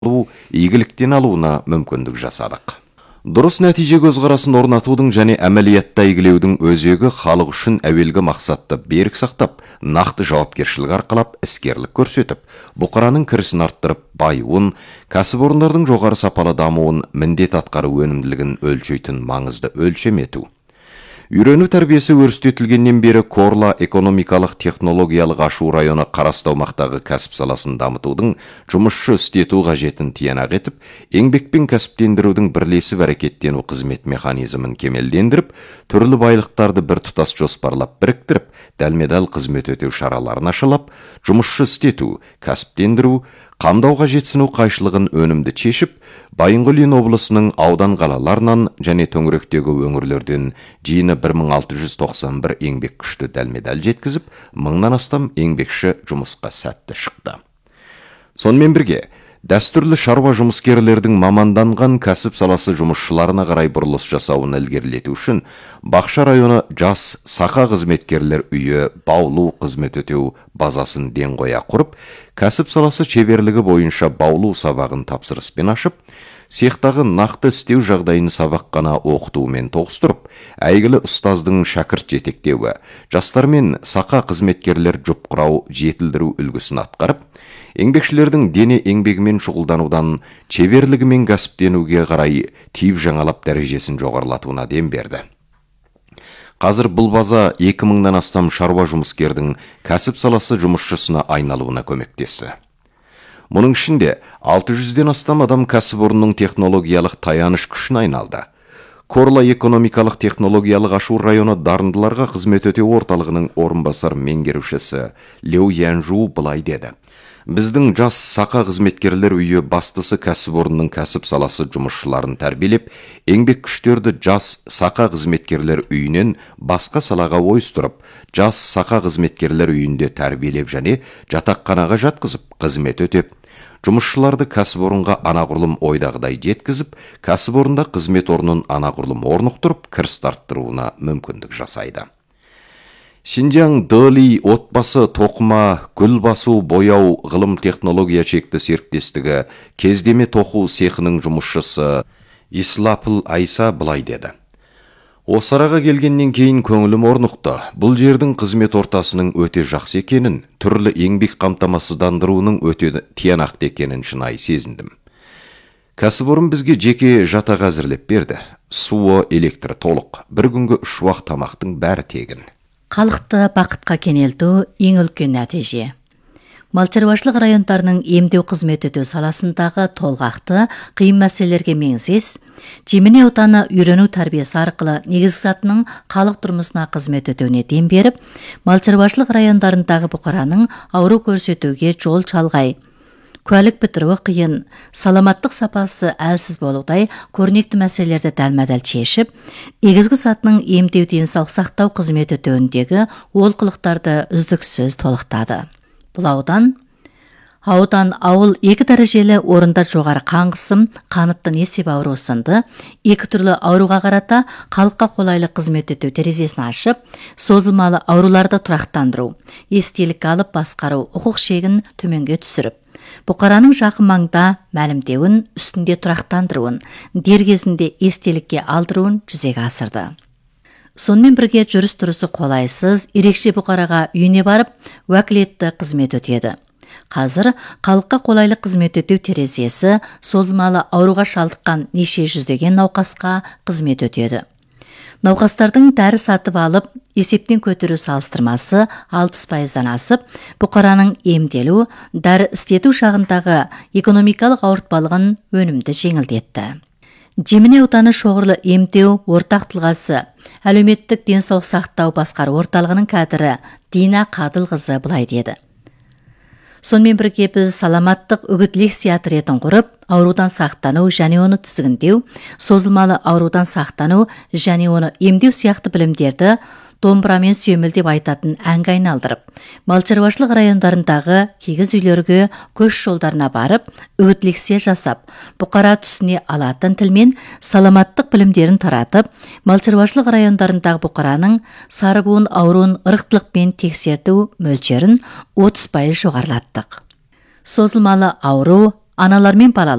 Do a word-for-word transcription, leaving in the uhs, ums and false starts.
игіліктен алуына мүмкіндік жасадық. Дұрыс нәтиже көзқарасын орнатудың және әмәлиятта игілеудің өзегі халық үшін әуелгі мақсатты берік сақтап, нақты жауапкершілік арқалап, іскерлік көрсетіп, бұқараның кірісін арттырып, байуын, кәсіпорындардың жоғары сапалы дамуын, міндет атқару өнімділігін өлшейтін маңызды өлшем ету. Үйрену тәрбиесі өрістетілгеннен бері Корла экономикалық технологиялық ашу районы қарасты аумақтағы кәсіп саласын дамытудың жұмысшы істету қажетін тиянақ етіп, еңбекпен кәсіптендірудің бірлесіп әрекеттену қызмет механизмін кемелдендіріп, түрлі байлықтарды бір тұтас жоспарлап біріктіріп, дәлме-дәл қызмет өтеу шараларын ашылап, жұмысшы істету, кәсіптендіру, қамдауға жетсіну қайшылығын өнімді чешіп, Байынғөлин облысының аудан қалаларынан және төңіректегі өңірлерден жиыны бір мың алты жүз тоқсан бір еңбек күшті дәлме-дәл жеткізіп, мыңнан астам еңбекші жұмысқа сәтті шықты. Сонымен бірге, дәстүрлі шаруа жұмыскерлердің маманданған кәсіп саласы жұмысшыларына қарай бұрылыс жасауын ілгерілету үшін Бақша районы жас сақа қызметкерлер үйі баулу қызмет өтеу базасын ден қоя құрып, кәсіп саласы шеберлігі бойынша баулу сабағын тапсырыспен ашып, цехтағы нақты істеу жағдайын сабақ қана оқытумен тоғыстырып, әйгілі ұстаздың шәкірт жетектеуі, жастар мен сақа қызметкерлер жұп құрау жетілдіру үлгісін атқарып, еңбекшілердің дене еңбегімен шұғылданудан шеберлігімен кәсіптенуге қарай тиіп жаңалап дәрежесін жоғарылатуына дем берді. Қазір бұл база екі мыңнан астам шаруа жұмыскердің кәсіп саласы жұмысшысына айналуына көмектесті. Мұның ішінде алты жүзден астам адам кәсіпорынның технологиялық таяныш күшін айналды. Корла экономикалық технологиялық ашу районы дарындыларға қызмет өтеу орталығының орынбасар меңгерушісі Леу Янжу былай деді. Біздің жас сақа қызметкерлер үйі бастысы кәсіпорынның кәсіп саласы жұмысшыларын тәрбиелеп, еңбек күштерді жас сақа қызметкерлер үйінен басқа салаға ойыстырып, жас сақа қызметкерлер үйінде тәрбиелеп және жатақханаға жатқызып, қызмет өтеп, жұмысшыларды кәсіпорынға анағұрлым ойдағыдай жеткізіп, кәсіпорында қызмет орнын анағұрлым орнықтырып, кіріс арттыруына мүмкіндік жасайды. Шинжаң Дали отбасы тоқыма, гүл басу, бояу, ғылым технология шекті серіктестігі кездеме тоқу цехының жұмысшысы Ислапыл Айса былай деді. Осы араға келгеннен кейін көңілім орнықты. Бұл жердің қызмет ортасының өте жақсы екенін, түрлі еңбек қамтамасыздандыруының өте тиянақты екенін шынайы сезіндім. Кәсіпорын бізге жеке жатақ әзірлеп берді. Суы, электр толық. Бір күнгі үш уақыт тамақтың бәрі тегін. Халықты бақытқа кенелту ең үлкен нәтиже. Мал шаруашылық райондарының емдеу қызмет ету саласындағы толғақты қиын мәселелерге меңзес, Жеміне отаны үйрену тәрбиесі арқылы негізгі затының халық тұрмысына қызмет өтеуіне дем беріп, мал шаруашылық райондарындағы бұқараның ауру көрсетуге жол çalғай, куәлік бітіруі қиын, саламаттық сапасы әлсіз болудай көрнекті мәселелерді дәлме-дәл шешіп, негізгі затының емдеу денсаулық сақтау қызмет өтеуіндегі олқылықтарды үздіксіз толықтады. Бұл аудан Аудан ауыл екі дәрежелі орында жоғары қан қысым, қанытты несеп ауру сынды, екі түрлі ауруға қарата халыққа қолайлы қызмет өтеу терезесін ашып, созылмалы ауруларды тұрақтандыру, естелік алып басқару, құқық шегін төменге түсіріп, бұқараның жақын маңда мәлімдеуін, үстінде тұрақтандыруын, дер кезінде естелікке алдыруын жүзеге асырды. Сонымен бірге жүріс-тұрысы қолайсыз, ерекше бұқараға үйіне барып, уәкілетті қызмет өтеді. Қазір халыққа қолайлы қызмет өтеу терезесі созылмалы ауруға шалдыққан неше жүздеген науқасқа қызмет өтеді. Науқастардың дәрі сатып алып, есептен көтеру салыстырмасы алпыс пайыздан асып, бұқараның емделу, дәрі істету шағындағы экономикалық ауыртпалығын өнімді жеңілдетті. Жеміне ауданы шоғырлы емдеу ортақ тұлғасы, әлеуметтік денсаулық сақтау басқару орталығының кәдірі Дина Қадылқызы былай деді. Сонымен бірге біз саламаттық үгіт лекция ретін құрып, аурудан сақтану және оны тізгіндеу, созылмалы аурудан сақтану және оны емдеу сияқты білімдерді домбырамен сүйемелдеп айтатын әңге айналдырып, мал шаруашылық райондарындағы кигіз үйлерге көш жолдарына барып, үгіт лекция жасап, бұқара түсіне алатын тілмен саламаттық білімдерін таратып, мал шаруашылық райондарындағы бұқараның сары буын ауруын ырықтылықпен тексерту мөлшерін отыз пайыз жоғарылаттық. Созылмалы ауру аналар мен балалар